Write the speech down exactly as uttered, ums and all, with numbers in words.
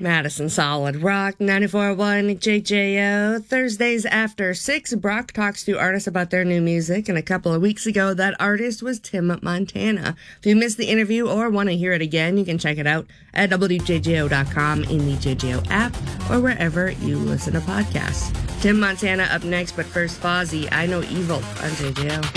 Madison Solid Rock, ninety-four point one J J O. Thursdays after six, Brock talks to artists about their new music, and a couple of weeks ago, that artist was Tim Montana. If you missed the interview or want to hear it again, you can check it out at W J J O dot com, in the J J O app, or wherever you listen to podcasts. Tim Montana up next, but first Fozzy, I Know Evil on J J O.